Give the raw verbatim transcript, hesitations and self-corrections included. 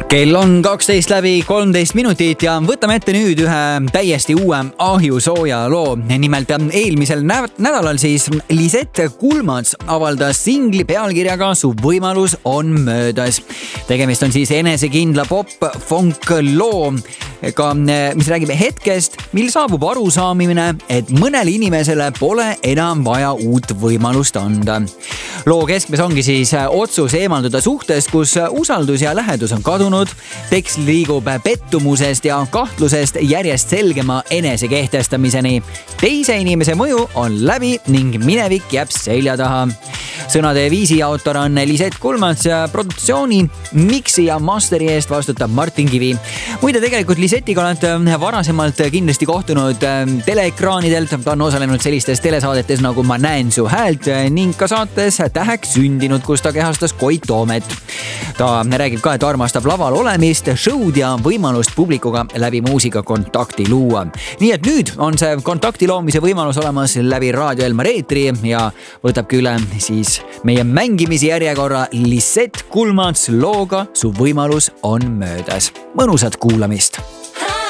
Kell on kaksteist läbi kolmteist minutit ja võtame ette nüüd ühe täiesti uue ahjusooja loo. Nimelt eelmisel nädalal siis Lisette Kulmats avaldas singli pealkirjaga Su võimalus on möödas. Tegemist on siis enesekindla pop-funk loo, mis räägib hetkest, mil saabub arusaamine, et mõnele inimesele pole enam vaja uut võimalust anda. Loo keskmes ongi siis otsus eemalduda suhtest, kus usaldus ja lähedus on kadunud. Tekst liigub pettumusest ja kahtlusest järjest selgema enese kehtestamiseni. Teise inimese mõju on läbi ning minevik jääb selja taha. Sõnade viisi autor on Lisette Kulmats ja produktsiooni, miksi ja masteri eest vastutab Martin Kivi. Muide, tegelikult Lisettiga olete varasemalt kindlasti kohtunud teleekraanidelt. Ta on osalenud sellistes telesaadetes nagu Ma näen su häält ning ka saates Täheks sündinud, kus ta kehastas Koit Toomet. Ta räägib ka, et armastab laval olemist, show'd ja võimalust publikuga läbi muusika kontakti luua. Nii et nüüd on see kontakti loomise võimalus olemas läbi Raadio Elmar eetri ja võtabki üle siis meie mängimisi järjekorra Lisette Kulmats looga Su võimalus on möödas. Mõnusat kuulamist!